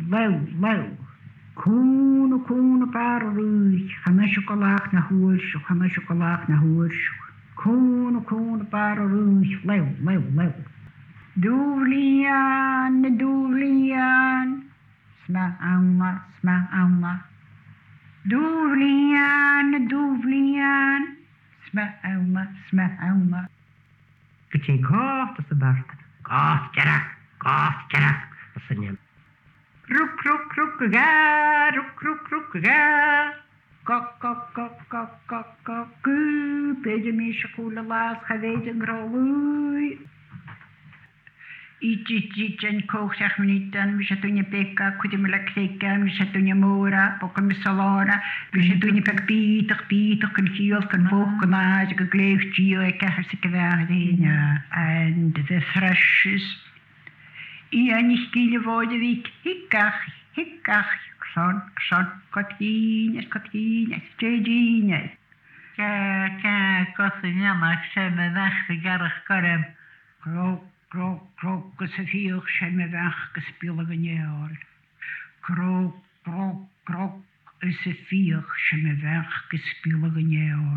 lew. Cúna bar rúich, chana siocolaach na húirsú, chana siocolaach na húirsú. Cúna bar rúich, lew. Dúblian, sma auma. Dúblian, sma auma. Gyda cost as y bart. Cost jarach, as y niam. Rwc ga. Coc. Beidio mi siacula las chafeid yn grolwy. I'n cochach minitan, mi siadw ni beca, cwyd ymwyl ac eica, mi siadw ni môra, boc yn misalona, mi siadw ni peg bydach, yn hiol, yn fwch, yn aad, ac y gleif gio, ac achar sy'n gyfach dyn, and the thrushes. I'n eich gil y fod y fic, hicach, cson, cotgines, jedines. Gos yn yma, sem y ddech y garach gorem. Grog, gys y fiwch sem y fach gys biolog yn eol. Grog, gys y fiwch sem y fach gys biolog yn eol.